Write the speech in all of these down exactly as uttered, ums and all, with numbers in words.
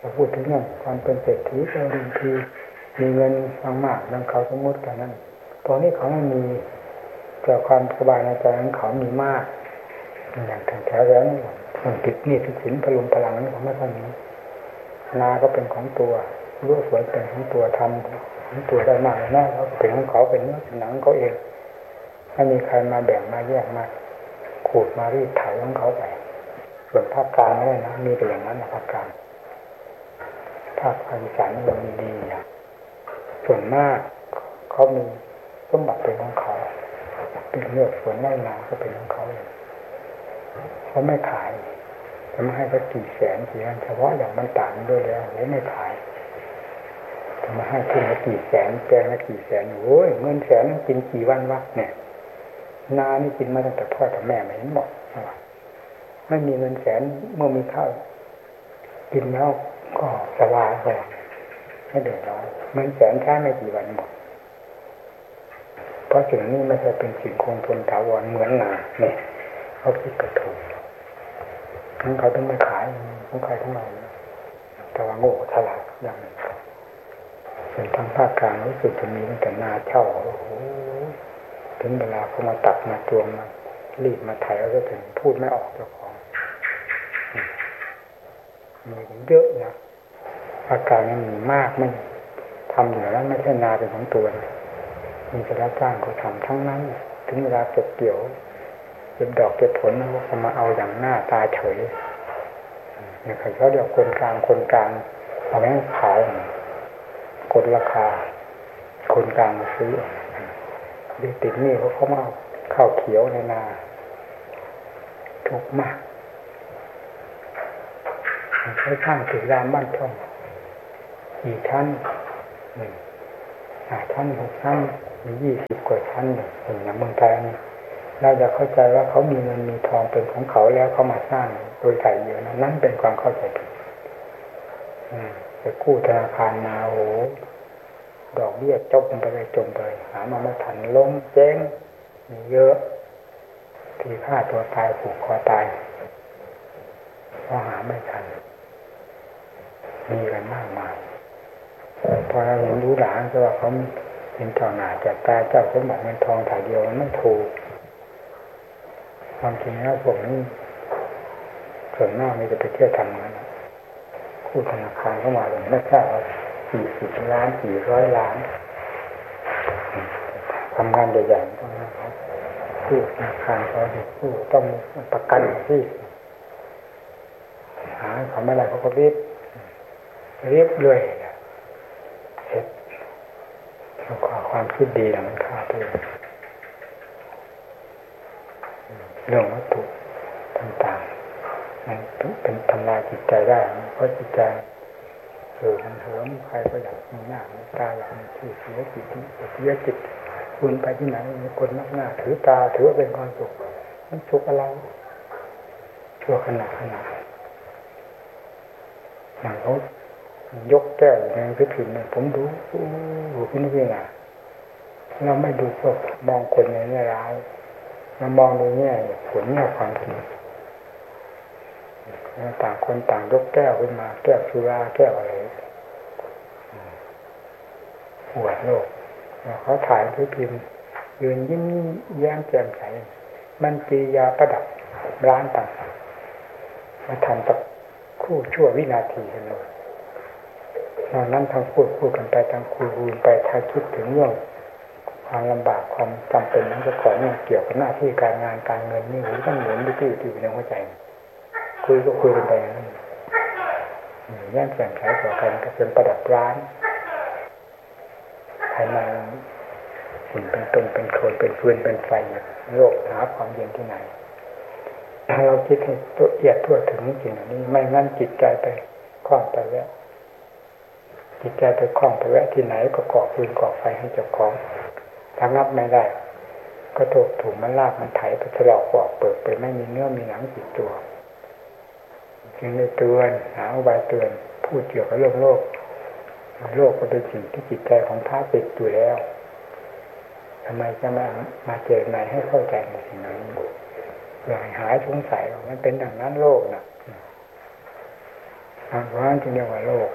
พูดถึงเรื่องความเป็นเศรษฐีก็บางทีมีเงินมากๆดังเขาสมมติกันนั้นตอนนี้เขาไม่มีแต่ความสบายในใจของเขามีมากอย่างทางแถวแล้วนี่มันติดหนี้ติดสินพลุงพลังนั้นของไม่ค่อยมีนาก็เป็นของตัวรู้สวยเป็นของตัวทำของตัวได้มากนะเขาเป็นของเขาเป็นเนื้อเป็นหนังเขาเองไม่มีใครมาแบ่งมาแยกมาขูดมารีดไถของเขาไปส่วนภาคกลางไม่ได้นะมีแต่อย่างนั้นนะภาคกลางภาคอีสานมันมีดีอย่างส่วนมากเขามีสมบัติเป็นของเขาเป็นเลือกส่วนไร่นาก็เป็นของเขาเองเขาไม่ขายจะไม่ให้สักกี่แสนกี่ล้านเฉพาะอย่างมันต่างด้วยแล้วโอ้ไม่ขายจะมาให้ขึ้นละกี่แสนแปลงละกี่แสนโอ้ยเงินแสนกินกี่วันวะเนี่ยนานี่กินมาตั้งแต่พ่อแต่แม่ไม่เห็นบอกไม่มีเงินแสนเมื่อมีข้าวกินแล้วก็สบายเลยไม่เดือดร้อนเงินแสนใช้ไม่กี่วันหมดเพราะสิ่งนี้ไม่ใช่เป็นสิ่งคงทนถาวรเหมือนนาเนี่ยเขาคิดกระถูกทั้งเขาต้องไม่ขายของใครทั้งนั้นแต่ว่าโง่ฉลาดอย่างหนึ่งส่วนทางภาคกลางรู้สึกจะมีตั้งแต่นาเช่าโอ้โหถึงเวลาเขามาตัดมาตวงมารีบมาไถเอาก็ถึงพูดไม่ออกเจ้าของมีเยอะนะภาคกลางนี่มีมากไม่ทำอยู่แล้วไม่ใช่นาเป็นของตัวมีแต่ละจ้างเขาทำทั้งนั้นถึงเวลาเก็บเกี่ยวเก็บดอกเก็บผลมันก็มาเอาอย่างหน้าตาเฉยเนี่ยเขาเรียกคนกลางคนกลางเอาแม่ขายกดราคาคนกลางมาซื้อดีติดนี่เขาเขามาข้าวเขียวในนาถูกมากใช้ข้างถือรามบ้านช่องกี่ชั้นหนึ่งห้าชั้นหกชั้นมียี่สิบกว่าชั้นเนี่ยอย่างเมืองไทยนี่เราจะเข้าใจว่าเขามีเงินมีทองเป็นของเขาแล้วเขามาสร้างโดยไถ่เยอะนะนั่นเป็นความเข้าใจผิดไปกู้ธนาคารมาโอ้ดอกเบี้ยจมไปเลยจมไปหามาไม่ทันล้มเจ๊งมีเยอะที่ฆ่าตัวตายผูกคอตายเพราะหาไม่ทันมีกันมากมายพอเราเห็นรู้หลานก็ว่าเขาเป็นเจ้าหน้าเจ้าตาเจ้าสมบัติเงินทองถ่ายเดียวมันไม่ถูกความจริงแล้วพวกนี้ส่วนมากมีแต่ไปเที่ยวทำงานกู้ธนาคารเข้ามาเลยไม่ใช่เอาสี่สิบล้านสี่ร้อยล้านทำงานใหญ่ๆต้องนะครับกู้ธนาคารเขากู้ต้องประกันที่หาเขาไม่ได้เขาก็รีบรีบเลยเสร็จแล้วก็ความคิดดีนะมันฆ่าตัวเรื่องวัตถุต่างๆมันเป็นทำลายจิตใจได้เพราะจิตใจเออมันเหิมใครก็อยากมีหน้ามีตาอยากมีชื่อเสียจิตเสียจิตคุณไปที่ไหนมีคนนักหน้าถือตาถือเป็นความสุขมันสุขอะไรชั่วขณะขณะอย่างเขายกแก้วในพิธีเนี่ยผมดูดูขึ้นนี่นะเราไม่ดูพวกมองคนในแง่ร้ายเรามองในแง่ผลแง่ความจริงต่างคนต่างยกแก้วขึ้นมาแก้วสุราแก้วอะไรอวดโลกเขาถ่ายพิพิมพ์ยืนยิ้มแย้มแจ่มใสมันปียาประดับร้านต่างมาทำตะคู่ชั่ววินาทีกันเลยตอนนั้นทางพูดพูดกันไปทางคุยคุยไปถ้าคิดถึงเรื่องความลำบากความจำเป็นนั้นจะก่อนเนี่ยเกี่ยวกับหน้าที่การงานการเงินนี่หูต้องหมุนที่ที่อยู่ในหัวใจคุยก็คุยกันไปอย่างนั้นแย่งแข่งขันต่อกันก็เป็นประดับร้านภายในฝุ่นเป็นตรงเป็นโคลนเป็นฟืนเป็นไฟโลกหาความเย็นที่ไหนเราคิดให้ตัวเอียดทั่วถึงสิ่งเหล่านี้ไม่งั้นจิตใจไปคล้องไปแล้วจิตใจไปคล้องไปแวะที่ไหนก็ก่อฟืนก่อไฟให้เจ้าของระงับไม่ได้ก็ถูกถูกมันลากมันไถไปถลอกปอกเปิดไปไม่มีเนื้อมีหนังติดตัวจึงได้เตือนหาอุบายเตือนพูดเกี่ยวกับเรื่องโลกโลกก็เป็นสิ่งที่จิตใจของพระติดอยู่แล้วทำไมจะมามาเจอในให้เข้าใจในสิ่งนั้นเพื่อให้หายสงสัยว่ามันเป็นอย่างนั้นโลกนะเพราะนั้นจึงเรียกว่าโลก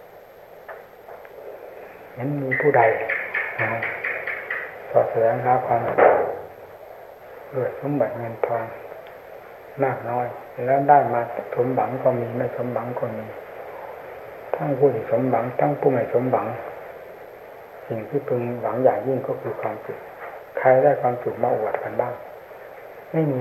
นั้นมีผู้ใดสอดแสวงหาความด้วยสมบัติเงินทองมากน้อยแล้วได้มาสมหวังก็มีไม่สมหวังก็มีทั้งผู้ที่สมหวังทั้งผู้ไม่สมหวังสิ่งที่พึงหวังอย่างยิ่งก็คือความสุขใครได้ความสุขมาอวดกันบ้างไม่มี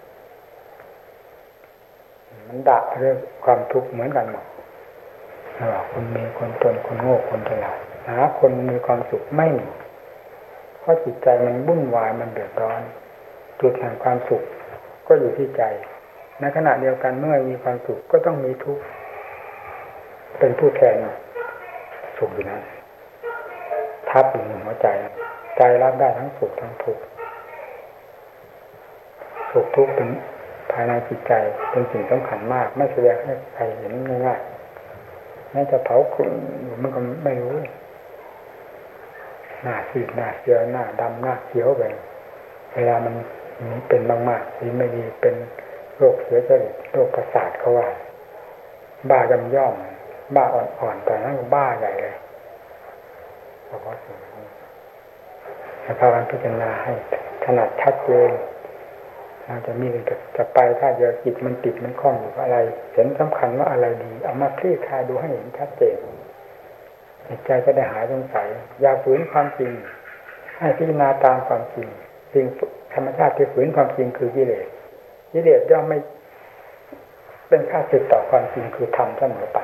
มันดับเรื่องความทุกข์เหมือนกันหมดระหว่างคนมีคนจนคนโง่คนฉลาดหาคนมีความสุขไม่มีเพราะจิตใจมันวุ่นวายมันเดือดร้อนจุดแห่งความสุขก็อยู่ที่ใจในขณะเดียวกันเมื่อมีความสุขก็ต้องมีทุกข์เป็นผู้แทนสุขอยู่นั้นทับอยู่ในหัวใจใจรับได้ทั้งสุขทั้งทุกข์สุขทุกข์เป็นภายในจิตใจเป็นสิ่งสำคัญมากไม่แสดงให้ใครเห็นง่ายๆแม้จะเผาขุ่นมันก็ไม่รู้หน้าซีดหน้าเขียวหน้าดำหน้าเขียวไปเวลามันเป็นมากๆที่ไม่ดีเป็นโรคเสียจริตโรคประสาทเขาว่าบ้าย่อมย่อมบ้าอ่อนๆแต่นั้นก็บ้าใหญ่เลยเพราะสิ่งนี้ให้พากันพิจารณาให้ถนัดชัดเจนเราจะมีจะจะไปถ้าเดียวจิตมันติดมันคล้องอยู่อะไรเห็นสำคัญว่าอะไรดีเอามาคลี่คลายดูให้เห็นชัดเจนจิตใจจะได้หายสงสัยอย่าฝืนความจริงให้พิจารณาตามความจริงสิ่งธรรมชาติที่ฝืนความจริงคือกิเลสกิเลสย่อมไม่เป็นข้าศึกต่อความจริงคือธรรมเสมอไป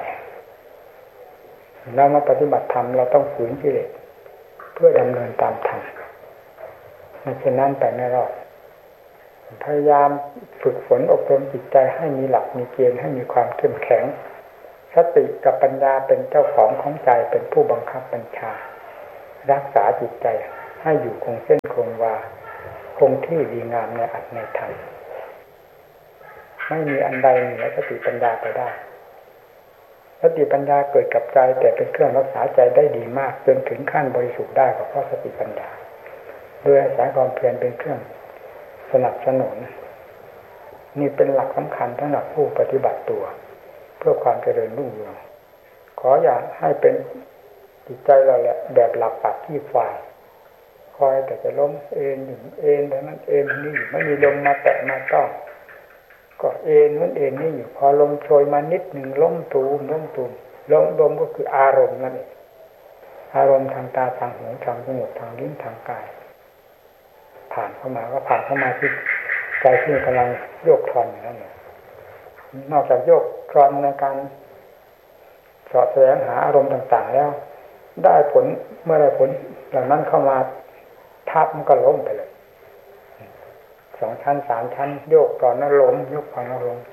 เรามาปฏิบัติธรรมเราต้องฝืนกิเลสเพื่อดำเนินตามธรรมไม่เช่นนั้นไปไม่รอดพยายามฝึกฝนอบรมจิตใจให้มีหลักมีเกณฑ์ให้มีความเข้มแข็งสติกับปัญญาเป็นเจ้าของของใจเป็นผู้บังคับบัญชารักษาจิตใจให้อยู่คงเส้นคงวาคงที่ดีงามในอัตในธรรมไม่มีอันใดเหนือสติปัญญาไปได้สติปัญญาเกิดกับใจแต่เป็นเครื่องรักษาใจได้ดีมากจนถึงขั้นบริสุทธิ์ได้ก็เพราะสติปัญญาโดยอาศัยความเพียรเป็นเครื่องสนับสนุนนี่เป็นหลักสำคัญสำหรับผู้ปฏิบัติตัวเพื่อความเจริญรุ่งเรืองขออย่าให้เป็นจิตใจเราแหละแบบหลับปัดที่ฝ่ายคอยแต่จะล้มเอ็นอยู่เอ็นแต่นั้นเอ็นนี่อยู่ไม่มีลมมาแตะมาต้องก็เอ็นนั้นเอ็นนี่อยู่พอลมโชยมานิดหนึ่งล้มตูมล้มตูมล้มลมก็คืออารมณ์นั่นเองอารมณ์ทางตาทางหูทางจมูกทางลิ้นทางกายผ่านเข้ามาก็ผ่านเข้ามาที่ใจที่กำลังโยกคลอนอยู่นั่นเองนอกจากโยกคลอนในการสอดแสวงหาอารมณ์ต่างๆแล้วได้ผลเมื่อได้ผลเหล่านั้นเข้ามาทับมันก็ล้มไปเลยสองชั้นสามชั้นโยกก่อนนั้นล้มโยกก่อนนั้นล้ม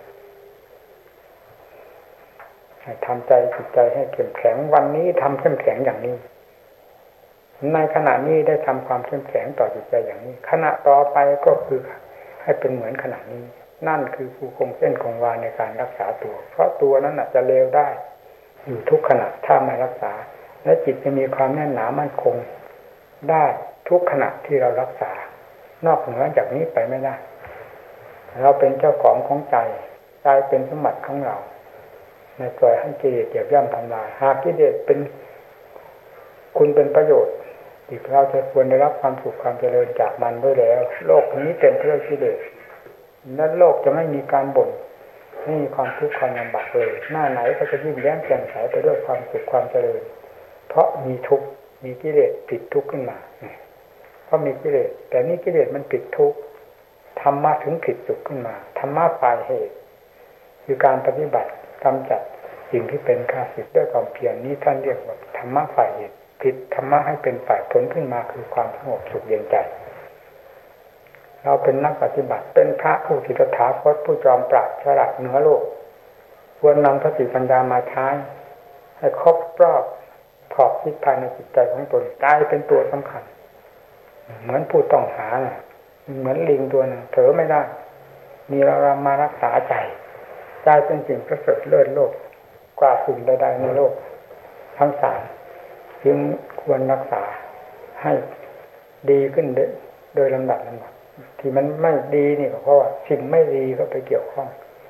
ให้ทำใจจิตใจให้เข้มแข็งวันนี้ทำเข้มแข็งอย่างนี้ในขณะนี้ได้ทำความเข้มแข็งต่อจิตใจอย่างนี้ขณะต่อไปก็คือให้เป็นเหมือนขณะนี้นั่นคือผู้คงเส้นคงวาในการรักษาตัวเพราะตัวนั้นอาจจะเลวได้อยู่ทุกขณะถ้าไม่รักษาและจิตจะมีความแน่นหนามั่นคงได้ทุกขณะที่เรารักษานอกเหนือจากนี้ไปไม่ได้เราเป็นเจ้าของของใจใจเป็นสมบัติของเราในปล่อยให้กิเลสเหยียบย่ำทำลายหากกิเลสเป็นคุณเป็นประโยชน์ที่เราจะควรได้รับความสุขความเจริญจากมันด้วยแล้วโลกนี้เป็นเพื่อกิเลสนั้นโลกจะไม่มีการบ่นไม่มีความทุกข์ความลำบากเลยหน้าไหนก็จะยิ้มแย้มแจ่มใสไปด้วยความสุขความเจริญเพราะมีทุกข์มีกิเลสผิดทุกข์ขึ้นมาเพราะมีกิเลสแต่นี่กิเลสมันผิดทุกข์ธรรมะถึงผิดสุขขึ้นมาธรรมะฝ่ายเหตุคือการปฏิบัติกำจัดสิ่งที่เป็นข้าศึกด้วยความเพียรนี้ท่านเรียกว่าธรรมะฝ่ายเหตุผิดธรรมะให้เป็นฝ่ายผลขึ้นมาคือความสงบสุขเย็นใจเราเป็นนักปฏิบัติเป็นพระผู้ที่ตถาคตผู้จอมปราบฉลาดเหนือโลกควรนำสติปัญญามาใช้ให้ครบรอบขอบคิดภายในจิตใจของตนกลายเป็นตัวสำคัญเหมือนผู้ต้องหาน่ะเหมือนลิงตัวนึงเถอไม่ได้มีเราเรามารักษาใจใจเป็นสิ่งประเสริฐเลิศโลกกว่าสิ่งใดๆในโลกทั้งสามจึงควรรักษาให้ดีขึ้นโดยลำดับลำดับที่มันไม่ดีนี่ก็เพราะว่าสิ่งไม่ดีก็ไปเกี่ยวข้อง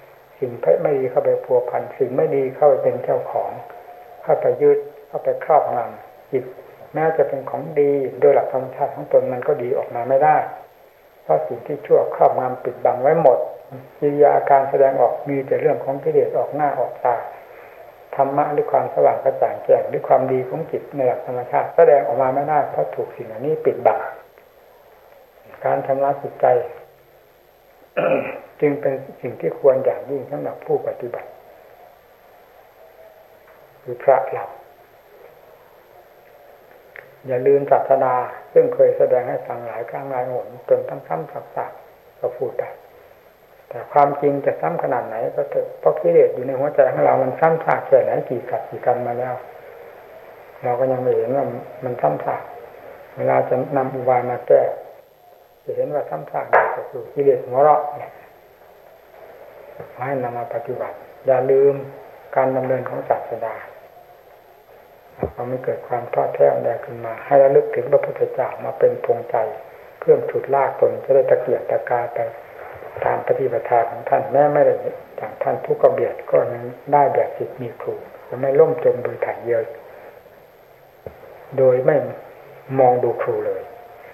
สิ่งไม่ดีเข้าไปพัวพันสิ่งไม่ดีเข้าไปเป็นเจ้าของเข้าไปยึดเข้าไปครอบงำจิตแม้จะเป็นของดีโดยหลักธรรมชาติของตนมันก็ดีออกมาไม่ได้เพราะสิ่งที่ชั่วครอบงำปิดบังไว้หมดกิริยาอาการแสดงออกมีแต่เรื่องของกิเลสออกหน้าออกตาธรรมะหรือความสว่างกระจ่างแจ้งหรือความดีของจิตในหลักธรรมชาติแสดงออกมาไม่ได้เพราะถูกสิ่งเหล่านี้ปิดบังการชำระจิตใจ จึงเป็นสิ่งที่ควรอย่างยิ่งสำหรับผู้ปฏิบัติคือพระเราอย่าลืมศาสดาซึ่งเคยแสดงให้ฟังหลายครั้งหลายหนจนทั้งซ้ำซักๆก็พูดได้แต่ความจริงจะซ้ำขนาดไหนก็เถอะเพราะกิเลสอยู่ในหัวใจของเรามันซ้ำซากแค่ไหนกี่กับกี่กันมาแล้วเราก็ยังไม่เห็นว่ามันซ้ำซากเวลาจะนำอุบายมาแก้จะเห็นว่าซ้ำซากก็คือกิเลสหัวเราะให้นำมาปฏิบัติอย่าลืมการดำเนินของศาสดาเราไม่เกิดความท้อแท้ใดขึ้นมาให้ระลึกถึงพระพุทธเจ้ามาเป็นพงใจเครื่องฉุดลากตนจะได้ตะเกียกตะกายไปตามปฏิปทาของท่านแม้ไม่ได้จากท่านทุกกระเบียดก็ยังได้แบบสิทธิ์มีครูจะไม่ล่มจมโดยถ่ายเดียวโดยไม่มองดูครูเลย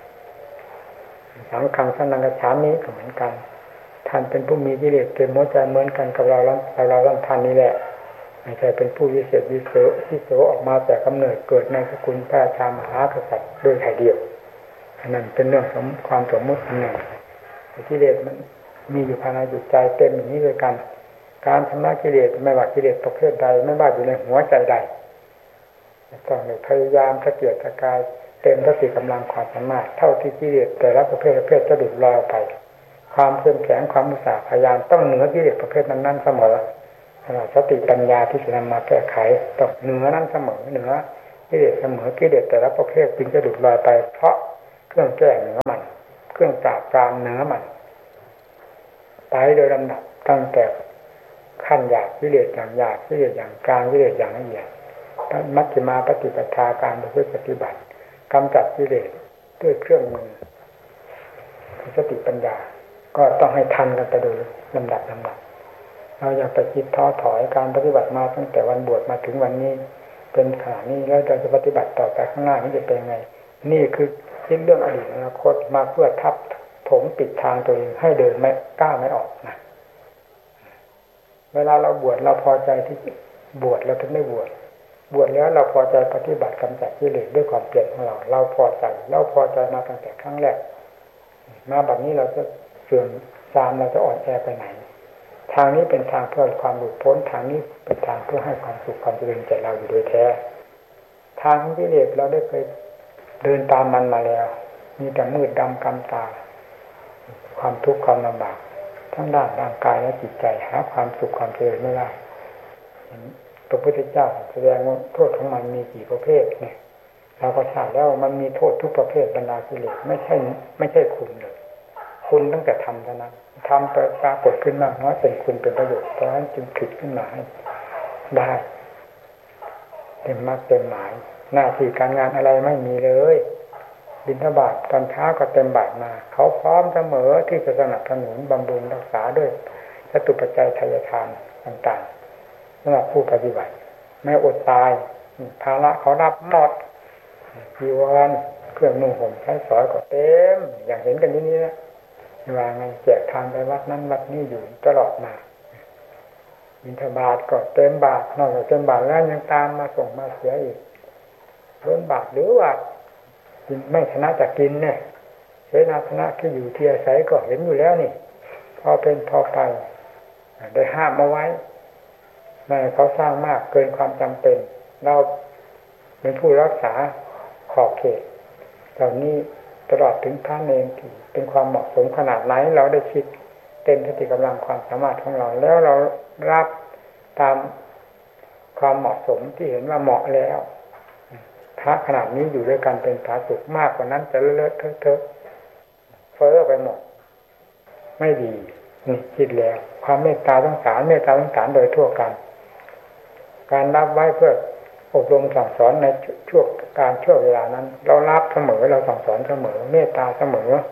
สังฆังสนังกัจฉามิก็เหมือนกันท่านเป็นผู้มีกิเลสเต็มหัวใจเหมือนกันกับเราเราเราเราท่านนี้แหละไม่ใช่เป็นผู้วิเศษวิโสวิโสออกมาแต่กำเนิดเกิดในสกุลพระราชามหากษัตริย์โดยถ่ายเดียวอันนั้นเป็นเรื่องของความสมมติหนึ่งกิเลสมันมีอยู่ภายในจิตใจเต็มอย่างนี้ด้วยกันการชำระกิเลสไม่ว่ากิเลสประเภทใดไม่ว่าอยู่ในหัวใจใดต้องพยายามตะเกียกตะกายเต็มสติกำลังความสามารถเท่าที่กิเลสแต่ละประเภทประเภทจะดุดลอยไปความเข้มแข็งความอุตสาห์พยายามต้องเหนือกิเลสประเภทนั้นๆเสมอสติปัญญาที่จะนำมาแก้ไขต้องเหนือนั้นเสมอเหนือกิเลสเสมอกิเลสแต่ละประเภทจึงจะดุดลอยไปเพราะเครื่องแก้เหนือมันเครื่องปราบปรามเหนือมันไปโดยลำดับตั้งแต่ขั้นหยาบกิเลสอย่างหยาบกิเลสอย่างกลางกิเลสอย่างละเอียดมัชฌิมาปฏิปทาการประพฤติปฏิบัติกำจัดกิเลสด้วยเครื่องมือสติปัญญาก็ต้องให้ทันกันไปโดยลำดับลำดับเราอย่าไปคิดท้อถอยการปฏิบัติมาตั้งแต่วันบวชมาถึงวันนี้เป็นขณะนี้แล้วเราจะปฏิบัติต่อไปข้างหน้านี้จะเป็นไงนี่คือคิดเรื่องอดีตอนาคตมาเพื่อทับถมปิดทางตัวเองให้เดินไม่กล้าไม่ออกนะเวลาเราบวชเราพอใจที่บวชเราถึงไม่บวชบวชแล้วเราพอใจปฏิบัติกำจัดกิเลสด้วยความเปลี่ยนของเราเราพอใจเราพอใจมาตั้งแต่ครั้งแรกมาแบบนี้เราจะเสื่อมทรามเราจะอ่อนแอไปไหนทางนี้เป็นทางเพื่อความหลุดพ้นทางนี้เป็นทางเพื่อให้ความสุขความเจริญแก่เราอยู่โดยแท้ทางของกิเลสเราได้เคยเดินตามมันมาแล้วมีแต่มืดดำกำตาความทุกข์ความลำบากทั้งด้านร่างกายและจิตใจหาความสุขความเจริญไม่ได้พระพุทธเจ้าแสดงว่าโทษของมันมีกี่ประเภทเนี่ยเราก็ทราบแล้วมันมีโทษทุกประเภทบรรดากิเลสไม่ใช่ไม่ใช่คุณเลยคุณตั้งแต่ทำเท่านั้นทำปรากฏขึ้นมากน้อยเป็นคุณเป็นประโยชน์เพราะฉะนั้นจึงผลิตขึ้นมาให้ได้เต็มมากเต็มหมายหน้าที่การงานอะไรไม่มีเลยบิณฑบาตตอนเช้าก็เต็มบาตรมาเขาพร้อมเสมอที่จะสนับสนุนบำรุงรักษาด้วยจตุปัจจัยทายทานต่างๆสำหรับผู้ปฏิบัติแม้อดตายภาระเขารับหมดจีวรเครื่องนุ่งห่มใช้สอยก็เต็มอย่างเห็นกันนี้นะว่าไงแจกทานไปวัดนั้นวัดนี้อยู่ตลอดมาบิณฑบาตก็เต็มบาตรนอกจากเต็มบาตรแล้วยังตามมาส่งมาเสียอีกล้นบาตรหรือว่าไม่ชนะจะกินเนี่ยเสนาสนะที่อยู่ที่อาศัยก็เห็นอยู่แล้วนี่พอเป็นพอไปได้ห้ามเอาไว้ไม่เขาสร้างมากเกินความจำเป็นเราเป็นผู้รักษาขอบเขตเหล่านี้ตลอดถึงท่านเองที่เป็นความเหมาะสมขนาดไหนเราได้คิดเต็มสติกำลังความสามารถของเราแล้วเรารับตามความเหมาะสมที่เห็นว่าเหมาะแล้วพระขนาดนี้อยู่ด้วยกันเป็นผาสุกมากกว่านั้นจะเลอะเทอะเทอะเฟ้อไปหมดไม่ดีนี่คิดแล้วความเมตตาสงสารเมตตาสงสารโดยทั่วกันการรับไว้เพื่ออบรมสั่งสอนในช่วงการช่วงเวลานั้นเรารับเสมอเราสั่งสอนเสมอเมตตาเสมอ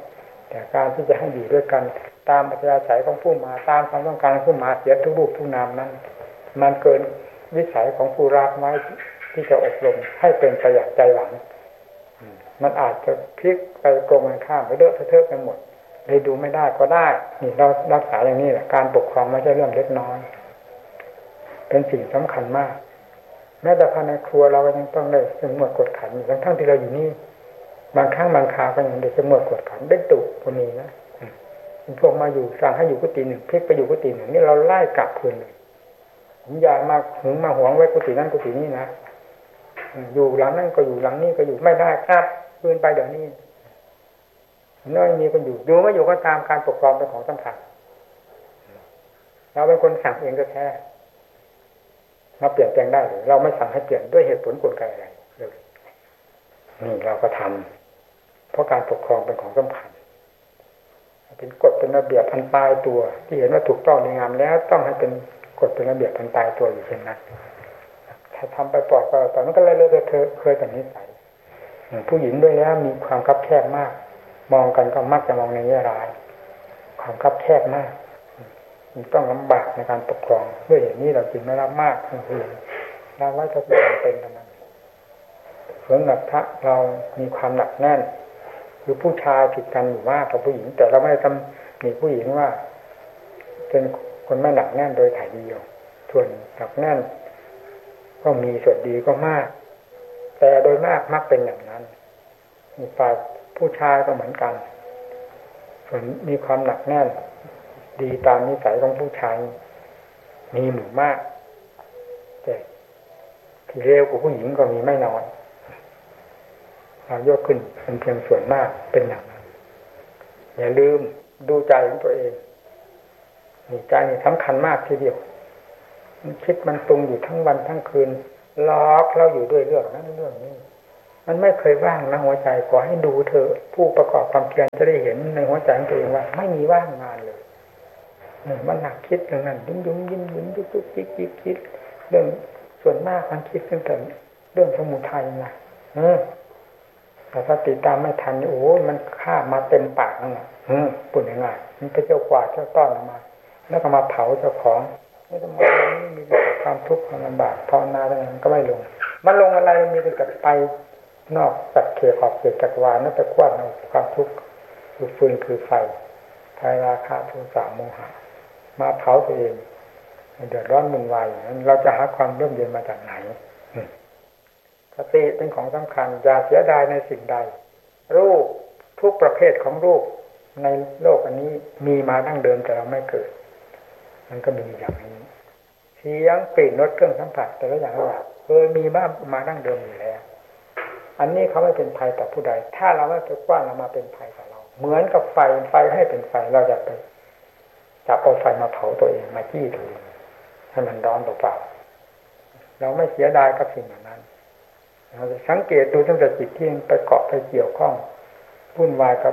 แต่การที่จะให้อยู่ด้วยกันตามอัธยาศัยของผู้มาตามความต้องการของผู้มาเสียทุกรูปทุกนามนั้นมันเกินวิสัยของผู้รับไว้ที่จะอบรมให้เป็นประหยัดใจหวังมันอาจจะพลิกไปตรงกันข้ามไปเด้อเทอะไปหมดเลยดูไม่ได้ก็ได้นี่เรารักษาอย่างนี้แหละการปกครองไม่ใช่เรื่องเล็กน้อยเป็นสิ่งสำคัญมากแม้แต่ภายในครัวเราก็ยังต้องได้สงวนกฎขันทั้งทั้งที่เราอยู่นี่บางครั้งบางคราวก็ยังได้สงวนกฎขันได้ตุก็มีนะพวกมาอยู่สั่งให้อยู่กุฏิหนึ่งพลิกไปอยู่กุฏิหนึ่งนี่เราไล่กลับคืนเลยผมอยากมาหึงมาหวงไว้กุฏินั่นกุฏินี้นะอยู่หลังนั่นก็อยู่หลังนี้ก็อยู่ไม่ได้ครับคืนไปเดี๋ยวนี้น้อยมีคนอยู่อยู่ไม่อยู่ก็ตามการปกครองเป็นของสำคัญเราเป็นคนสั่งเองก็แท้มาเปลี่ยนแปลงได้หรือเราไม่สั่งให้เปลี่ยนด้วยเหตุผลกลไกอะไรเลยนี่เราก็ทำเพราะการปกครองเป็นของสำคัญเป็นกฎเป็นระเบียบพันตายตัวที่เห็นว่าถูกต้องในงามแล้วต้องให้เป็นกฎเป็นระเบียบพันตายตัวอยู่เช่นนั้นถ้าทำไปปล่อยไปตอนนั้นก็เลยเลยเธอเคยแต่นิสัยผู้หญิงด้วยแล้วมีความคับแคบมากมองกันก็มักจะมองในแง่ร้ายความคับแคบมากต้องลำบากในการปกครองด้วยเหตุนี้เราจึงไม่รับมากทั้งคืนเราไว้ถ้าเป็นเป็นเท่านั้นส่วนหนักทะเรามีความหนักแน่นคือผู้ชายผิดกันอยู่มากกับผู้หญิงแต่เราไม่ได้ทำมีผู้หญิงว่าเป็นคนไม่หนักแน่นโดยถ่ายเดียวส่วนหนักแน่นก็มีส่วนดีก็มากแต่โดยมากมักเป็นอย่างนั้นมีฝ่ายผู้ชายก็เหมือนกันส่วนมีความหนักแน่นดีตามนิสัยของผู้ชายมีหมู่มากแต่ที่เร็วกว่าผู้หญิงก็มีไม่น้อยเรายกขึ้นเป็นเพียงส่วนมากเป็นอย่างนั้นอย่าลืมดูใจของตัวเองนี่ใจนี่สำคัญมากทีเดียวมันคิดมันปรุงอยู่ทั้งวันทั้งคืนล็อกเราอยู่ด้วยเรื่องนั้นเรื่องนี้มันไม่เคยว่างนะหัวใจขอให้ดูเถอะผู้ประกอบความเพียรจะได้เห็นในหัวใจของตัวเองว่าไม่มีว่างงานเลยเนี่ยมันหนักคิดเรื่องนั้นยุ่งยุ่งยิ้มยิ้มยุกยุกยิกยิกคิดเรื่องส่วนมากมันคิดเรื่องแต่เรื่องสมุทัยนะเออแต่สติตามไม่ทันโอ้มันฆ่ามาเต็มปากนั่นแหละเออปุ่นง่ายๆมันไปเจ้ากวาดเจ้าต้อนออกมาแล้วก็มาเผาเจ้าของไม่ต้องมาไม่มีความทุกข์ความลำบากภาวนาอะไรมันก็ไม่ลงมันลงอะไรมีแต่กับไปนอกจากเขตขอบเขตจักรวาลนั่นแต่กว้างเอาความทุกข์คือฟืนคือไฟไฟราคะโทสะโมหะมาเผาตัวเองเดือดร้อนวุ่นวายอย่างนั้นเราจะหาความร่มเย็นมาจากไหนสติเป็นของสำคัญอย่าเสียดายในสิ่งใดรูปทุกประเภทของรูปในโลกอันนี้มีมาดั้งเดิมแต่เราไม่เกิดมันก็มีอย่างนี้เสียงกลิ่นรสเครื่องสัมผัสแต่ละอย่างละเคยมีมามาดั้งเดิมอยู่แล้วอันนี้เขาไม่เป็นภัยต่อผู้ใดถ้าเราไม่ไปกว้านเรามาเป็นภัยต่อเราเหมือนกับไฟไฟให้เป็นไฟเราจะไปจับเอาไฟมาเผาตัวเองมาจี้ตัวเองให้มันร้อนเปล่าๆเราไม่เสียดายกับสิ่งเหล่านั้นเราจะสังเกตดูตั้งแต่จิตที่ไปเกาะไปเกี่ยวข้องวุ่นวายกับ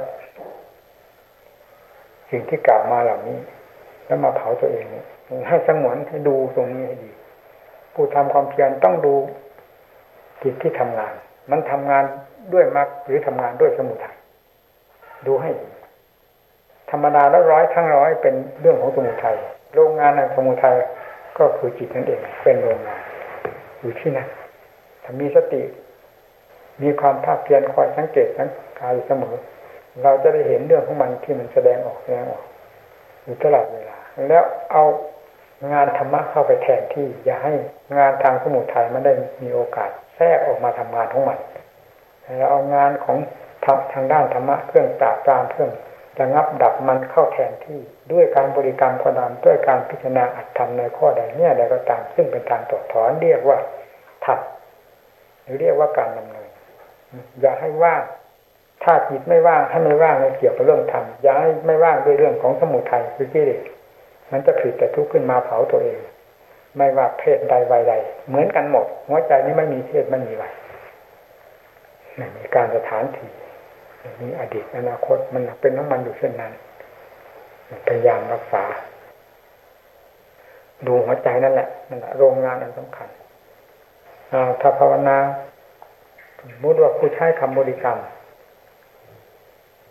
สิ่งที่กล่าวมาเหล่านี้แล้วมาเผาตัวเองเนี่ยให้สงวนให้ดูตรงนี้ให้ดีผู้ทำความเพียรต้องดูจิตที่ทำงานมันทำงานด้วยมรรคหรือทำงานด้วยสมุทัยดูให้ดีธรรมดาแล้วร้อยทั้งร้อยเป็นเรื่องของสมุทัยโรงงานในสมุทัยก็คือจิตนั่นเองเป็นโรงงานอยู่ที่นั่นถ้ามีสติมีความภาคเพียรคอยสังเกตสังกายเสมอเราจะได้เห็นเรื่องของมันที่มันแสดงออกแสดงออกอยู่ตลอดเวลาแล้วเอางานธรรมะเข้าไปแทนที่อย่าให้งานทางสมุทัยมันได้มีโอกาสแทรกออกมาทำงานของมันเราเอางานของทางด้านธรรมะเครื่องปราบปรามเครื่องระงับดับมันเข้าแทนที่ด้วยการบริกรรมก็ตามด้วยการพิจารณาอัตธรรมในข้อใดเนี่ยใดก็ตามซึ่งเป็นการถอดถอนเรียกว่าธรรมหรือเรียกว่าการดำเนินอย่าให้ว่างถ้าจิตไม่ว่างให้ไม่ว่างในเกี่ยวกับเรื่องธรรมอย่าให้ไม่ว่างด้วยเรื่องของสมุทัยคือกิเลสมันจะผลิตแต่ทุกข์ขึ้นมาเผาตัวเองไม่ว่าเพศใดวัยใดเหมือนกันหมดหัวใจนี้ไม่มีเพศไม่มีวัยไม่มีการสถานที่มีอดีตอนาคตมันเป็นของมันอยู่เช่นนั้นพยายามรักษาดูหัวใจนั่นแหละนั่นแหละโรงงานอันสำคัญถ้าภาวนาสมมติว่าผู้ใช้คำบริกรรม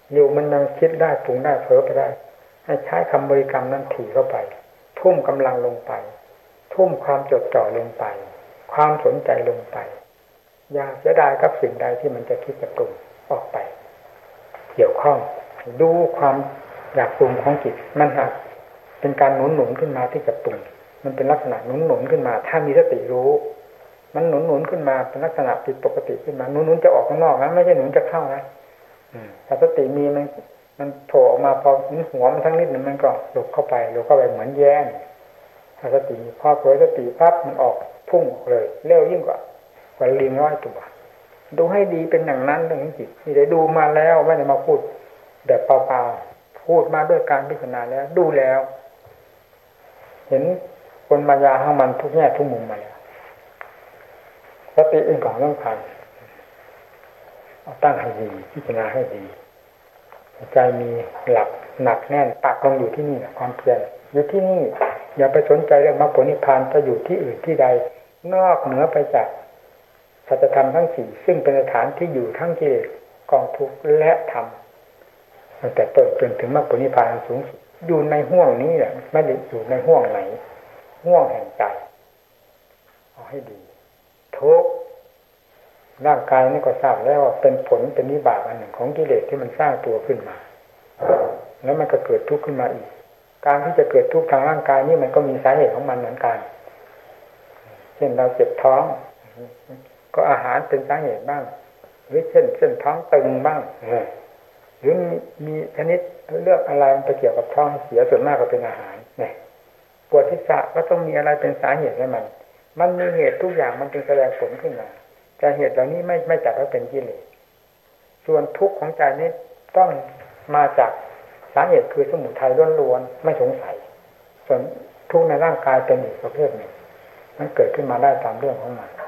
อยู่มันยังคิดได้ปรุงได้เผลอไปได้ให้ใช้คำบริกรรมนั้นถี่เข้าไปทุ่มกำลังลงไปทุ่มความจดจ่อลงไปความสนใจลงไปอย่าเสียดายกับสิ่งใดที่มันจะคิดจะปรุงออกไปเกี่ยวข้องดูความอยากปรุงของจิตมันหากเป็นการหนุนหนุนขึ้นมาที่จะปรุงมันเป็นลักษณะหนุนหนุนขึ้นมาถ้ามีสติรู้มันหนุนหนุนขึ้นมาเป็นลักษณะผิดปกติขึ้นมาหนุนหนุนจะออกข้างนอกนะไม่ใช่หนุนจะเข้านะแต่สติมีมันมันโผล่ออกมาพอหัวมันทั้งนิดนึงมันก็หลบเข้าไปหลบเข้าไปเหมือนแย่ถ้าสติพอเผยสติปั๊บมันออกพุ่งเลยเร็วยิ่งกว่ากว่าลิงร้อยตัวดูให้ดีเป็นอย่างนั้นเรื่องจิตนี่ได้ดูมาแล้วไม่ได้มาพูดแบบเปล่าๆพูดมาด้วยการพิจารณาแล้วดูแล้วเห็นคนมายาของมันทุกแง่ทุกมุมมาแล้วสติเองของต้องผ่านเอาตั้งให้ดีพิจารณาให้ดีใจมีหลักหนักแน่นปักลงอยู่ที่นี่ความเพียรอยู่ที่นี่อย่าไปสนใจเรื่องมรรคผลนิพพานจะอยู่ที่อื่นที่ใดนอกเหนือไปจากสัจธรรมทั้งสี่ซึ่งเป็นสถานที่อยู่ทั้งกิเลสกองทุกข์และธรรมตั้งแต่ต้นจนถึงมรรคผลนิพพานสูงสุดอยู่ในห้วงนี้แหละไม่ได้อยู่ในห้วงไหนห้วงแห่งใจเอาให้ดีทุกข์ร่างกายนี่ก็ทราบแล้วว่าเป็นผลเป็นวิบากอันหนึ่งของกิเลสที่มันสร้างตัวขึ้นมาแล้วมันก็เกิดทุกข์ขึ้นมาอีกการที่จะเกิดทุกข์ทางร่างกายนี่มันก็มีสาเหตุของมันเหมือนกันเช่นเราเจ็บท้องก็อาหารเป็นสาเหตุบ้างหรือเช่นเส้นท้องตึงบ้างหรือมีมีชนิดเลือกอะไรมันไปเกี่ยวกับท้องเสียส่วนมากก็เป็นอาหารเนี่ยปวดศีรษะก็ต้องมีอะไรเป็นสาเหตุให้มันมันมีเหตุทุกอย่างมันจึงแสดงผลขึ้นมาแต่เหตุเหล่านี้ไม่ไม่จัดว่าเป็นกิเลสส่วนทุกข์ของใจนี้ต้องมาจากสาเหตุคือสมุทัยล้วนๆไม่สงสัยส่วนทุกข์ในร่างกายเป็นอีกประเภทหนึ่งมันเกิดขึ้นมาได้ตามเรื่องของมัน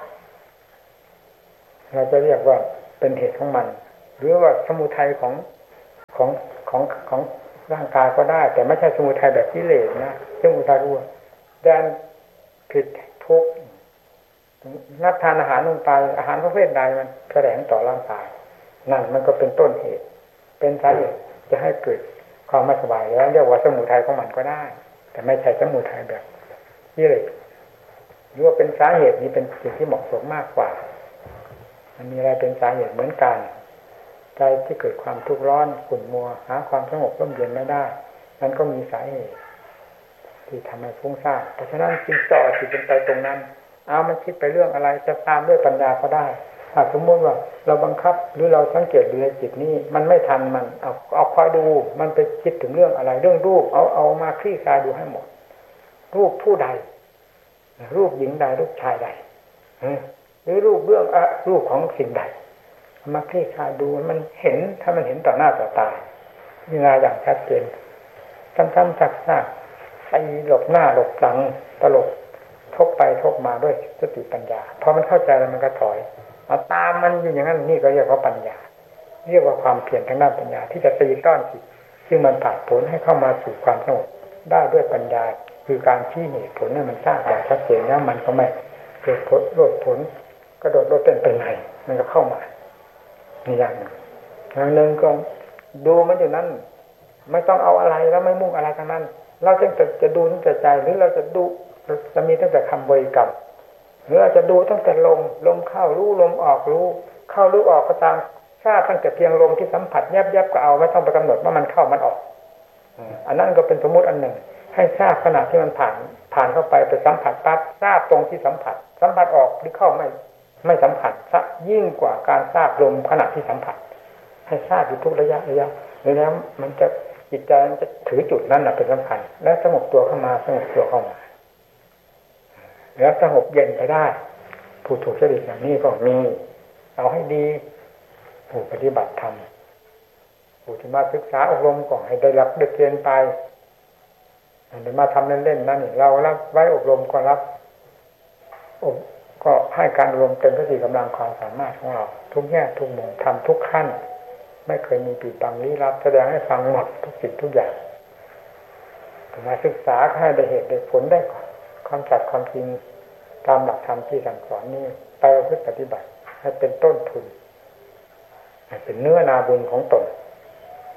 เราจะเรียกว่าเป็นเหตุของมันหรือว่าสมุทัยของของของของร่างกายก็ได้แต่ไม่ใช่สมุทัยแบบกิเลสนะสมุทัยรู้แดนผิดทุกข์นับทานอาหารลงไปอาหารประเภทใดมันแสดงต่อร่างกายนั่นมันก็เป็นต้นเหตุเป็นสาเหตุจะให้เกิดความไม่สบายแล้วเรียกว่าสมุทัยของมันก็ได้แต่ไม่ใช่สมุทัยแบบกิเลสหรือว่าเป็นสาเหตุนี้เป็นสิ่งที่เหมาะสมมากกว่ามันมีอะไรเป็นสาเหตุเหมือนกันใจที่เกิดความทุกข์ร้อนขุ่นมัวหาความสงบร่มเย็นไม่ได้มันก็มีสาเหตุที่ทำให้ฟุ้งซ่านเพราะฉะนั้นจึงจ่อจิตเป็นไปตรงนั้นเอามันคิดไปเรื่องอะไรจะตามด้วยปัญญาก็ได้ถ้าสมมติว่าเราบังคับหรือเราสังเกตดูในจิตนี้มันไม่ทันมันเอาเอาคอยดูมันไปคิดถึงเรื่องอะไรเรื่องรูปเอาเอามาคลี่คลายดูให้หมดรูปผู้ใดรูปหญิงใดรูปชายใดหรือรูปเรื่องอะรูปของสิ่งใดมาคลี่คลายดูมันเห็นถ้ามันเห็นต่อหน้าต่อตามีงานอย่างชัดเจนซ้ำๆซักๆไปหลบหน้าหลบหลังตลกทบไปทบมาด้วยสติปัญญาพอมันเข้าใจแล้วมันก็ถอยเอาตามมันอยู่อย่างนั้นนี่ก็เรียกว่าปัญญาเรียกว่าความเพียรทางด้านปัญญาที่จะตีต้อนจิตซึ่งมันผ่านผลให้เข้ามาสู่ความสงบได้ด้วยปัญญาคือการชี้เหตุผลให้มันทราบอย่างชัดเจนแล้วมันก็ไม่เกิดผลโลดผลกระโดดโลดเต้นเป็นไงมันก็เข้ามานี่อย่างหนึ่งอย่างหนึ่งก็ดูมันอยู่นั้นไม่ต้องเอาอะไรแล้วไม่มุ่งอะไรทั้งนั้นเราจะจะดูตั้งแต่ใจหรือเราจะดูจะมีตั้งแต่คำบริกรรมหรือเราจะดูตั้งแต่ลมลมเข้ารู้ลมออกรู้เข้ารู้ออกก็ตามทราบตั้งแต่เพียงลมที่สัมผัสแยบๆก็เอาไม่ต้องไปกำหนดว่ามันเข้ามันออกอันนั้นก็เป็นสมมติอันหนึ่งให้ทราบขณะที่มันผ่านผ่านเข้าไปไปสัมผัสปั๊บทราบตรงที่สัมผัสสัมผัสออกหรือเข้าไม่ไม่สัมผัสซะยิ่งกว่าการทราบลมขณะที่สัมผัสให้ทราบอยู่ทุกระยะระยะแล้วมันจะจิตใจมันจะถือจุดนั้นเป็นสำคัญและสงบตัวเข้ามาสงบตัวเข้ามาแล้วสงบเย็นไปได้ผู้ถูกจริตอย่างนี้ก็มีเอาให้ดีผู้ปฏิบัติธรรมผู้ที่มาศึกษาอบรมก่อนให้ได้รับได้เกณฑ์ไปเดี๋ยวมาทำเล่นๆนั่นนี่เรารับไว้อบรมก็รับอบก็ให้การอบรมเต็มที่กำลังความสามารถของเราทุกแง่ทุกมุมทำทุกขั้นไม่เคยมีปิดบังลี้ลับแสดงให้ฟังหมดทุกสิ่งทุกอย่างมาศึกษาให้ได้เหตุได้ผลได้ความจัดความจริงตามหลักธรรมที่สั่งสอนนี้ไปประพฤติปฏิบัติให้เป็นต้นทุนให้เป็นเนื้อนาบุญของตน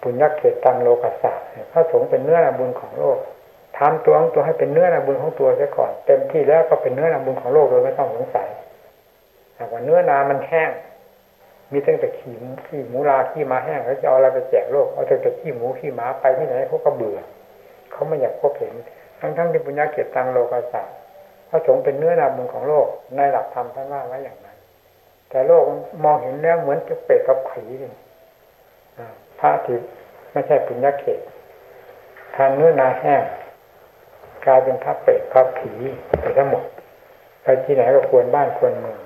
ปุญญเขตังโลกัสสะพระสงฆ์เป็นเนื้อนาบุญของโลกทำตัวของตัวให้เป็นเนื้อนาบุญของตัวเสียก่อนเต็มที่แล้วก็เป็นเนื้อนาบุญของโลกโดยไม่ต้องสงสัยหากว่าเนื้อนามันแห้งมีตั้งแต่ขี้ขี้หมูลาขี้ม้าแห้งแล้วจะเอาอะไรไปแจกโลกเอาแต่แต่ขี้หมูขี้ม้าไปที่ไหนเขาก็เบื่อเขาไม่อยากพบเห็นทั้งทั้งที่ปุญญเขตังโลกัสสะพระสงฆ์เป็นเนื้อนาบุญของโลกในหลักธรรมท่านว่าไว้อย่างนั้นแต่โลกมองเห็นแล้วเหมือนจะเป็ดกับผีพระที่ไม่ใช่ปุญญเขตทางเนื้อนาแห้งกลายเป็นพระเป็ดพระผีไปทั้งหมดไปที่ไหนก็ควรบ้านควรเมือง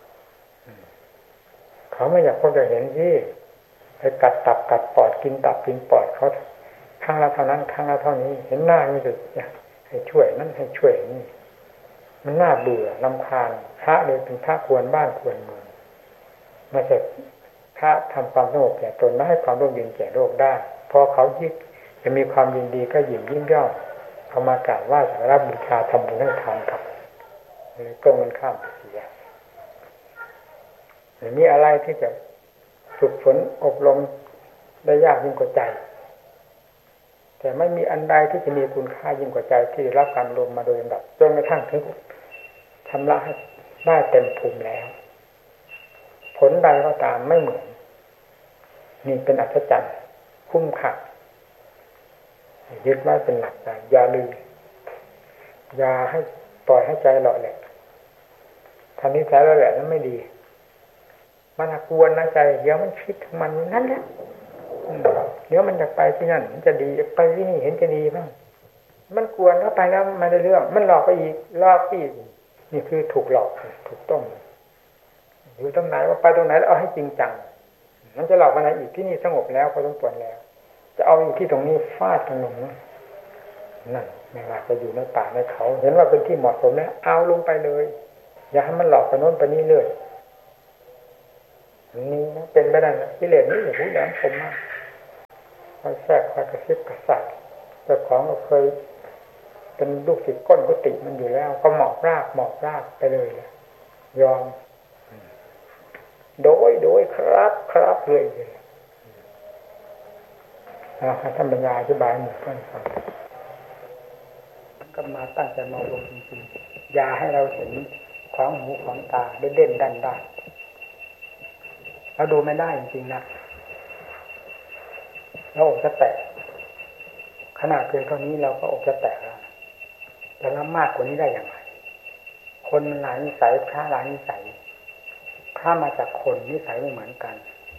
เขาไม่อยากพบจะเห็นที่ไปกัดตับกัดปอดกินตับกินปอดเขาครั้งละเท่านั้นครั้งละเท่านี้เห็นหน้าไม่สุดให้ช่วยนั่นให้ช่วยนี่มันน่าเบื่อรำคาญพระเลยเป็นพระควรบ้านควรเมืองไม่ใช่พระทำความสงบแก่ตนและให้ความร่มเย็นแก่โลกได้พอเขายิ่งจะมีความยินดีก็ยิ่งยิ่งย่อเอามากราบไหว้สักการะบูชาทำบุญให้ทานกับเลยตรงกันข้ามไปเสียมีอะไรที่จะฝึกฝนอบรมได้ยากยิ่งกว่าใจแต่ไม่มีอันใดที่จะมีคุณค่ายิ่งกว่าใจที่ได้รับการอบรมมาโดยลำดับจนกระทั่งถึงชำระให้ได้เต็มภูมิแล้วผลใดก็ตามไม่เหมือนนี่เป็นอัศจรรย์คุ้มค่ายึดไว้เป็นหลักใจอย่าลืมอย่าให้ปล่อยให้ใจหล่อแหละทันนี้ใจหล่อแหละนั้นไม่ดีมันกวนนะใจเดี๋ยวมันคิดถึงมันนั่นแหละเดี๋ยวมันจะไปที่นั่นมันจะดีไปที่นี่เห็นจะดีบ้างมันกวนแล้วไปแล้วไม่ได้เรื่องมันหลอกไปอีกหลอกอีกนี่คือถูกหลอกถูกต้มอยู่ตรงไหนว่าไปตรงไหนแล้วเอาให้จริงจังมันจะหลอกไปไหนอีกที่นี่สงบแล้วพอสมควรแล้วจะเอาอยู่ที่ตรงนี้ฟาดตรงนู้นนั่นไม่ว่าจะอยู่ในป่าในเขาเห็นว่าเป็นที่เหมาะสมแล้วเอาลงไปเลยอย่าให้มันหลอกไปโน้นไปนี่เลยนี่นะเป็นไปได้นะกิเลสนี่อย่าพูดแหลมคมมากคอยแทรกคอยกระซิบกระซาบเจ้าของก็เคยเป็นลูกศิษย์ก้นกุฏิมันอยู่แล้วก็หมอบรากหมอบรากไปเลยยอมโดยโดยครับครับเลยเอาท่านบรรยายอธิบายหมดท่านฟังก็มาตั้งใจมองลงจริงๆอย่าให้เราเห็นของหูของตาเด่นๆดันๆเราดูไม่ได้จริงๆนะเราอกจะแตกขนาดเพียงเท่านี้เราก็อกจะแตกแล้วแล้วน้ำมากกว่านี้ได้อย่างไรคนหลายนิสัยพระหลายนิสัยถ้ามาจากคนนิสัยไม่เหมือนกัน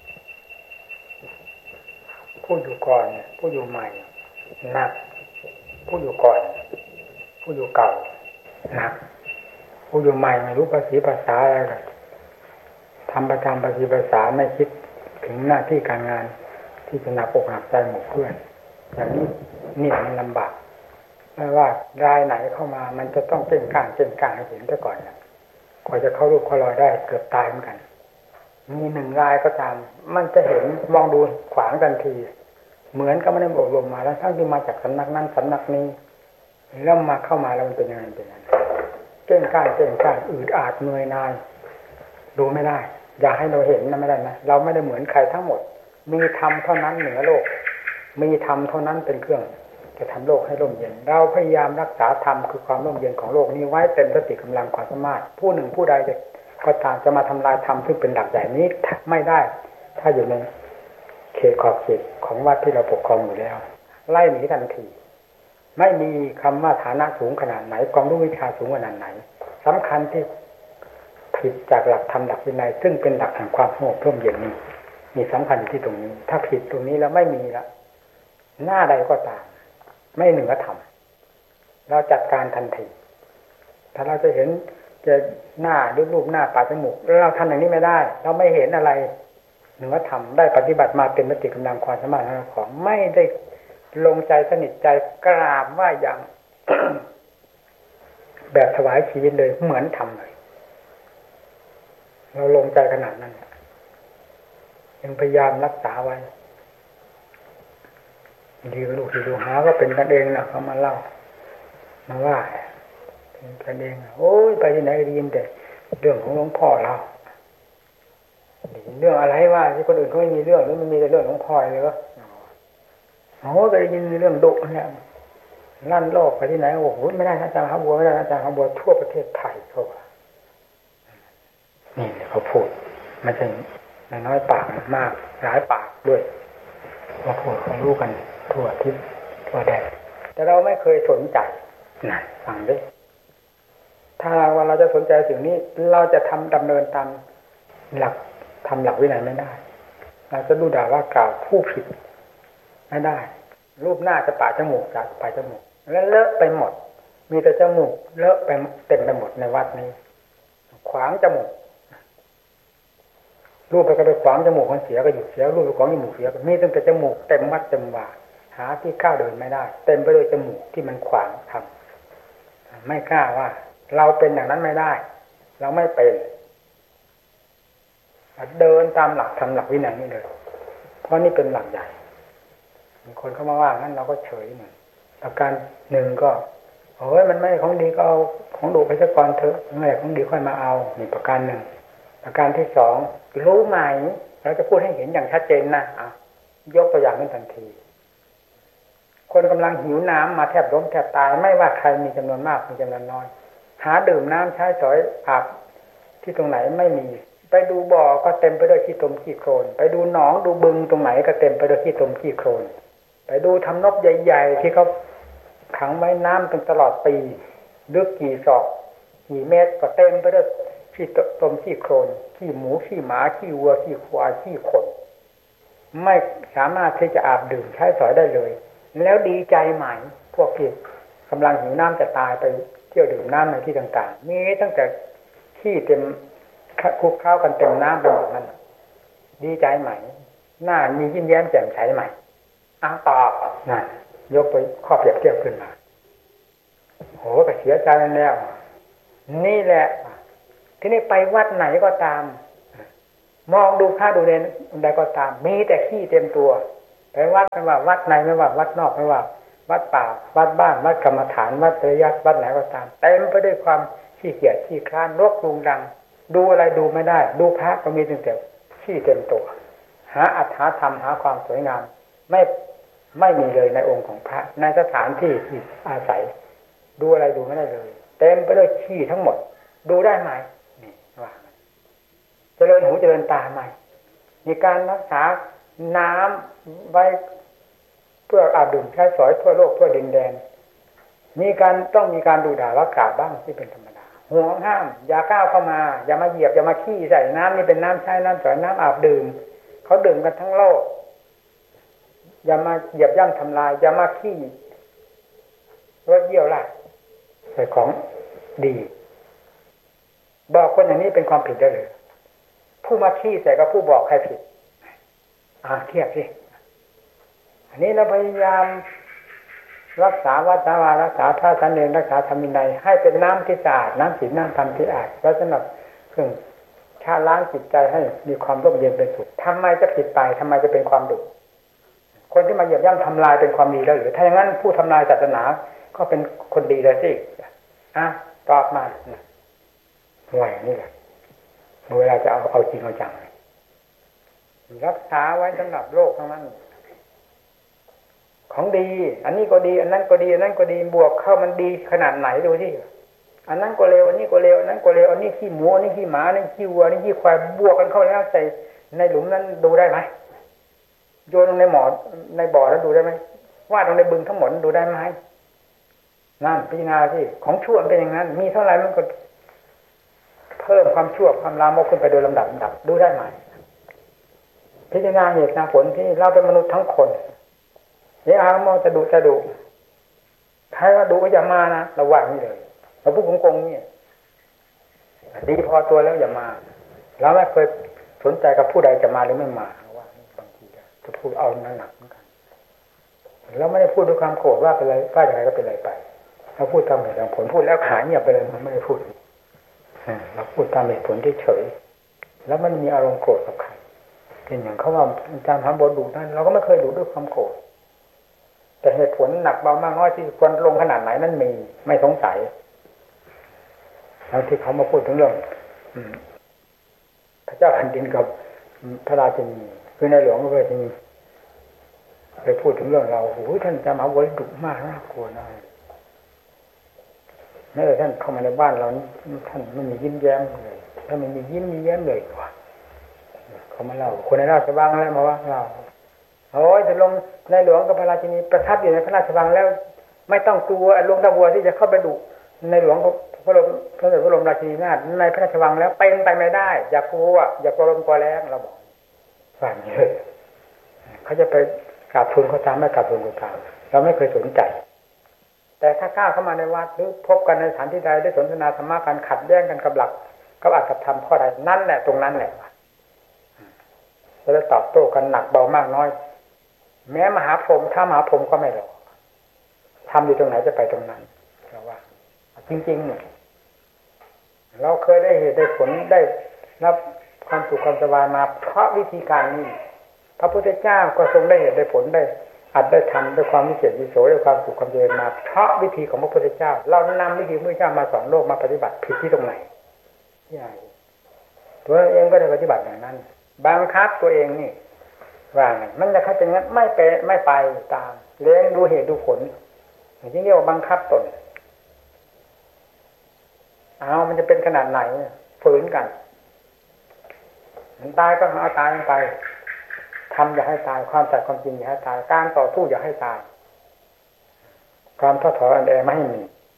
ผู้อยู่ก่อนผู้อยู่ใหม่หนักผู้อยู่ก่อนผู้อยู่เก่าหนักผู้อยู่ใหม่ไม่รู้ภาษีภาษาอะไรเลยทำประจำภาษีภาษาไม่คิดถึงหน้าที่การงานที่จะหนักอกหนักใจหมู่เพื่อนอย่างนี้เนี่ยมันลำบากไม่ว่ารายไหนเข้ามามันจะต้องเก่งกลางเก่งกลางให้เห็นแต่ก่อนนะกว่าจะเข้ารูปเข้ารอยได้เกือบตายเหมือนกันมีหนึ่งรายก็ตามมันจะเห็นมองดูขวางทันทีเหมือนก็ไม่ได้อบรมมาแล้วทั้งที่มาจากสำนักนั้นสำนักนี้แล้วมาเข้ามาแล้วมันเป็นยังไงเป็นยังไงเก่งกล้าเก่งกล้าอืดอาดเหนื่อยนายดูไม่ได้อย่าให้เราเห็นนะไม่ได้นะเราไม่ได้เหมือนใครทั้งหมดมีธรรมเท่านั้นเหนือโลกมีธรรมเท่านั้นเป็นเครื่องจะทำโลกให้ร่มเย็นเราพยายามรักษาธรรมคือความร่มเย็นของโลกนี้ไว้เต็มสติกำลังความสามารถผู้หนึ่งผู้ใดจะก็ตามจะมาทำลายธรรมซึ่งเป็นหลักใหญ่นี้ไม่ได้ถ้าอยู่ในเขตขอบเขตของวัดที่เราปกครองอยู่แล้วไล่หนีทันทีไม่มีคำว่าฐานะสูงขนาดไหนความรู้วิชาสูงขนาดไหนสำคัญที่ผิดจากหลักธรรมหลักวินัยซึ่งเป็นหลักแห่งความสงบร่มเย็นนี้มีสำคัญอยู่ที่ตรงนี้ถ้าผิดตรงนี้แล้วไม่มีละหน้าใดก็ตามไม่เหนือธรรมเราจัดการทันทีถ้าเราจะเห็นจะหน้าด้วยรูปหน้าปากจมูกเราทำอย่างนี้ไม่ได้เราไม่เห็นอะไรเหนือธรรมได้ปฏิบัติมาเต็มสติกำลังความสามารถของไม่ได้ลงใจสนิทใจกราบว่าอย่าง แบบถวายชีวิตเลยเหมือนทำเลยเราลงใจขนาดนั้นยังพยายามรักษาไว้ดีกับลูกที่ดูหาก็เป็นกันเองนะเขามาเล่ามาว่าเป็นกันเองโอ้ยไปที่ไหนได้ยินแต่เรื่องของหลวงพ่อเราเรื่องอะไรว่าที่คนอื่นเขาไม่มีเรื่องแล้วมันมีแต่เรื่องหลวงพ่อเลยเหรอโอ้ก็ได้ยินเรื่องดุเนี่ยลั่นโลกไปที่ไหนโอ้โหไม่ได้อาจารย์ครับบัวไม่ได้อาจารย์ครับบัวทั่วประเทศไทยเขาว่านี่เขาพูดไม่ใช่น้อยปากมากหลายปากด้วยมาพูดเขารู้กันทั่วทิศทั่วแดนแต่เราไม่เคยสนใจนั่นฟังดิถ้าว่าเราจะสนใจสิ่งนี้เราจะทำดำเนินตามหลักทำหลักวินัยไม่ได้เราจะดูด่าว่ากล่าวผู้ผิดไม่ได้รูปหน้าจะปาจมูกจะปาจมูกแล้วเลอะไปหมดมีแต่จมูกเลอะไปเต็มไปหมดในวัดนี้ขวางจมูกรูปไปก็ไปขวางจมูกมันเสียก็หยุดเสียรูปไปขวางจมูกเสียมีตั้งแต่จมูกเต็มวัดเต็มว่าหาที่ก้าวเดินไม่ได้เต็มไปด้วยจมูกที่มันขวางทำไม่กล้าว่าเราเป็นอย่างนั้นไม่ได้เราไม่เป็นเดินตามหลักทำหลักวินัยนี่เลยเพราะนี่เป็นหลักใหญ่มีคนเข้ามาว่างั้นเราก็เฉยหน่อยประการหนึ่งก็โอ้ยมันไม่ของดีก็เอาของดูไปสักก่อนเถอะไม่ของดีค่อยมาเอานี่ประการหนึ่งประการที่สองรู้ไหมเราจะพูดให้เห็นอย่างชัดเจนนะอ่ะยกตัวอย่างขึ้นทันทีคนกำลังหิวน้ำมาแทบล้มแทบตายไม่ว่าใครมีจำนวนมากมีจำนวนน้อยหาดื่มน้ำใช้สอยอาบที่ตรงไหนไม่มีไปดูบ่อก็เต็มไปด้วยขี้ตมขี้โคลนไปดูหนองดูบึงตรงไหนก็เต็มไปด้วยขี้ตมขี้โคลนไปดูทำนบใหญ่ๆที่เขาขังไว้น้ำเป็นตลอดปีลึกกี่ศอกกี่เมตรก็เต็มไปด้วยขี้ตมขี้โคลนขี้หมูขี้หมาขี้วัวขี้ควายขี้คนไม่สามารถที่จะอาบดื่มใช้สอยได้เลยแล้วดีใจไหมพวกที่กำลังหิวน้ำจะตายไปเที่ยวดื่มน้ำในที่ต่างๆมีตั้งแต่ขี้เต็มคุกเข้ากันเต็มน้ำไปหมดนั่นดีใจไหมหน้ามียิ้มแย้มแจ่มใสไหมอ้าวตอบนั่นยกไปข้อเปรียบเทียบขึ้นมาโหก็เสียใจแล้วนี่แหละที่นี่ไปวัดไหนก็ตามมองดูพระดูเนรใดก็ตามมีแต่ขี้เต็มตัวไปวัดไม่ว่าวัดในไม่ว่าวัดนอกไม่ว่าวัดป่าวัดบ้านวัดกรรมฐานวัดปริยัติวัดไหนก็ตามเต็มไปด้วยความขี้เกียจขี้คร้านรกรุงรังดูอะไรดูไม่ได้ดูพระก็มีตั้งแต่ขี้เต็มตัวหาอัตถธรรมหาความสวยงามไม่ไม่มีเลยในองค์ของพระในสถานที่ที่อาศัยดูอะไรดูไม่ได้เลยเต็มไปด้วยขี้ทั้งหมดดูได้ไหมนี่ว่าเจริญหูเจริญตาไหมมีการรักษาน้ำไว้เพื่ออาบดื่มใช้สอยทั่วโลกทั่วดินแดนมีการต้องมีการดูด่าว่ากล่าวบ้างที่เป็นธรรมดาห่วงห้ามอย่าก้าวเข้ามาอย่ามาเหยียบอย่ามาขี้ใส่น้ำนี่เป็นน้ำใช้น้ำสอยน้ำอาบดื่มเขาดื่มกันทั้งโลกอย่ามาเหยียบย่ำทำลายอย่ามาขี้รถเยี่ยวล่ะใส่ของดีบอกคนอย่างนี้เป็นความผิดได้เลยผู้มาขี้ใส่กับผู้บอกใครผิดอ่าเทียบสิอันนี้เราพยายามรักษาวัดวารักษาพระสันเนรรักษาธรรมวินัยให้เป็นน้ำที่สะอาดน้ำศีลน้ำธรรมที่สะอาดแล้วสำหรับเครื่องชาล้างจิตใจให้มีความร่มเย็นเป็นสุขทำไมจะผิดไปทำไมจะเป็นความดุคนที่มาเหยียบย่ำทำลายเป็นความดีแล้วหรือถ้าอย่างนั้นผู้ทำลายศาสนาก็เป็นคนดีเลยสิอ่ะตอบมาห่วยนี่แหละเวลาจะเอาเอาจริงเอาจังรักษาไว้สำหรับโลกทั้งนั้นของดีอันนี้ก็ดีอันนั้นก็ดีอันนั้นก็ดีบวกเข้ามันดีขนาดไหนดูสิอันนั้นก็เลวอันนี้ก็เลวอันนั้นก็เลวอันนี้ขี้หมูอันนี้ขี้หมาอันนี้ขี้วัวอันนี้ขี้ควายบวกกันเข้าแล้วใส่ในหลุมนั้นดูได้ไหมโยนลงในหมอในบ่อแล้วดูได้ไหมวาดลงในบึงทั้งหมดดูได้ไหมนั่นพิจารณาสิของชั่วเป็นอย่างนั้นมีเท่าไหร่มันก็เพิ่มความชั่วความลามกขึ้นไปโดยลำดับลำดับดูได้ไหมพิจารณาเหตุผลที่เราเป็นมนุษย์ทั้งคนนี่อามอจะดูจะดูใครว่าดูก็อย่ามานะเราว่านี่เลยเราพูดโกงๆนี่ดีพอตัวแล้วอย่ามาเราไม่เคยสนใจกับผู้ใดจะมาหรือไม่มาว่าบางทีจะพูดเอาหนักเหมือนกันเราไม่ได้พูดด้วยความโกรธว่าเป็นไรว่าอย่างไรก็เป็นไรไปเราพูดตามเหตุผลพูดแล้วหายเงียบไปเลยมันไม่ได้พูดเราพูดตามเหตุผลที่เฉยแล้วมันมีอารมณ์โกรธกับใครเป็นอย่างเขาว่าอาจารย์ทำบทดุนั่นเราก็ไม่เคยดุด้วยความโกรธแต่เหตุผลหนักเบามากน้อยที่ควรลงขนาดไหนนั้นมีไม่สงสัยแล้วที่เขามาพูดถึงเรื่องพระเจ้าแผ่นดินกับพระราชินีคือในหลวงก็เป็นไปพูดถึงเรื่องเราโอ้ยท่านจะมาบริดุมากน่ากลัวนะแม้แต่ท่านเข้ามาในบ้านเราท่านไม่มียิ้มแย้มเลยถ้าไม่มียิ้มมีแย้มเลยกว่าเขามาเล่าคนในราชวังอะไรมาว่าเราโอ้ยจะลงในหลวงกับพระราชินีประทับอยู่ในพระราชวังแล้วไม่ต้องกลัวลงตะบัวที่จะเข้าไปดุในหลวงพระบรมพระเดชพระบรมราชินีนาถในพระราชวังแล้วเป็นไปไม่ได้อย่ากลัวอย่ากลัวลมกลัวแรงเราบอกฝันเยอะเขาจะไปกราบทูลเขาตามไม่กราบทูลเขาตามเราไม่เคยสนใจแต่ถ้าก้าวเข้ามาในวัดหรือพบกันในสถานที่ใดได้สนทนาธรรมะกันขัดแย้งกันกับหลักกับอัตถธรรมข้อใดนั่นแหละตรงนั้นแหละเราจะตอบโต้กันหนักเบามากน้อยแม้มหาพรหมถ้ามหาพรหมก็ไม่หรอกทำอยู่ตรงไหนจะไปตรงนั้นเราว่าจริงๆเนี่ยเราเคยได้เหตุได้ผลได้รับความสุขความสบายมาเพราะวิธีการนี้พระพุทธเจ้าก็ทรงได้เหตุได้ผลได้อัดได้ทำด้วยความวิเศษวิโสด้วยความสุขความเจริญมาเพราะวิธีของพระพุทธเจ้าเรานำวิธีพระพุทธเจ้ามาสอนโลกมาปฏิบัติผิดที่ตรงไหนที่ไหนตัวเองก็ได้ปฏิบัติอย่างนั้นบังคับตัวเองนี่ว่าไงมันจะเข้าใจงั้นไม่ไปไม่ไปตามเลี้ยงดูเหตุดูผลอย่างที่เรียกว่าบังคับตนเอามันจะเป็นขนาดไหนฝืนกันมันตายก็เอาตายลงไปทำอย่าให้ตายความสัตย์ความจริงอย่าให้ตายการต่อสู้อย่าให้ตายความท้อถอยอันใดไม่ให้มี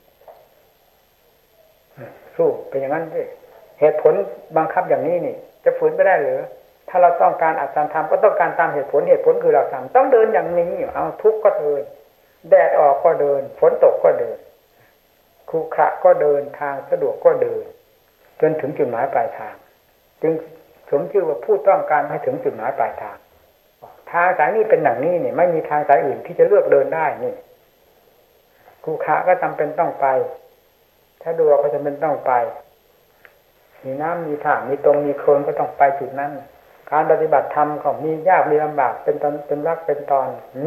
สู้เป็นอย่างนั้นด้วยเหตุผลบังคับอย่างนี้นี่จะฝืนไม่ได้หรือถ้าเราต้องการอาจารย์ทำก็ต้องการตามเหตุผลเหตุผลคือเราทำต้องเดินอย่างนี้เอาทุกข์ก็เดินแดดออกก็เดินฝนตกก็เดินขรุขระก็เดินทางสะดวกก็เดินจนถึงจุดหมายปลายทางจึงสมชื่อว่าผู้ต้องการให้ถึงจุดหมายปลายทางทางสายนี้เป็นอย่างนี้นี่ไม่มีทางสายอื่นที่จะเลือกเดินได้นี่ขรุขระก็จำเป็นต้องไปถ้าดูก็จำเป็นต้องไปมีน้ำมีท่ามีตรงมีโคลนก็ต้องไปจุดนั้นการปฏิบัติธรรมก็มียากมีลำบากเป็นตอนเป็นรักเป็นตอน